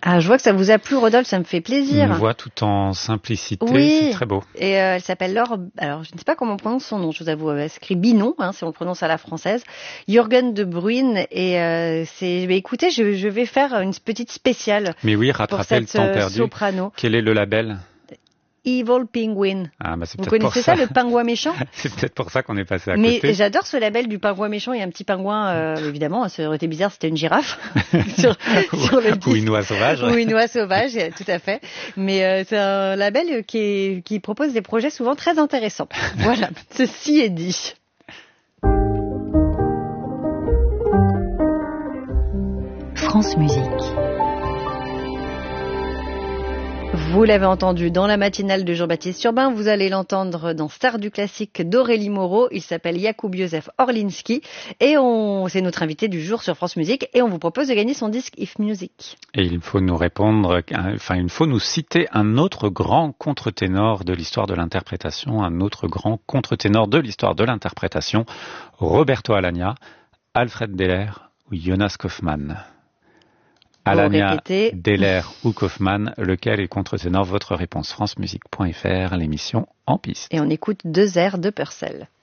Ah, je vois que ça vous a plu, Rodolphe, ça me fait plaisir. Une voix tout en simplicité, oui. C'est très beau. Et elle s'appelle Laure, alors je ne sais pas comment on prononce son nom, je vous avoue, elle s'écrit Binon, si on le prononce à la française, Jürgen de Bruyne, et écoutez, je vais faire une petite spéciale. Mais oui, rattraper le temps perdu. Soprano. Quel est le label? Evil Penguin. Ah, bah c'est Vous connaissez ça, le pingouin méchant? C'est peut-être pour ça qu'on est passé à côté. Mais j'adore ce label du pingouin méchant. Il y a un petit pingouin, évidemment, ça aurait été bizarre, c'était une girafe sur le disque. Ou une oie sauvage. Ou une oie sauvage, tout à fait. Mais c'est un label qui propose des projets souvent très intéressants. Voilà, ceci est dit. France Musique. Vous l'avez entendu dans la matinale de Jean-Baptiste Urbain, vous allez l'entendre dans Star du classique d'Aurélie Moreau. Il s'appelle Jakub Józef Orlinski et c'est notre invité du jour sur France Musique et on vous propose de gagner son disque If Music. Et il faut nous répondre, il faut nous citer un autre grand contre-ténor de l'histoire de l'interprétation, Roberto Alagna, Alfred Deller ou Jonas Kaufmann. Alagna, Deller ou Kaufmann, lequel est contre-ténor? Votre réponse, francemusique.fr, l'émission En Piste. Et on écoute 2 airs de Purcell.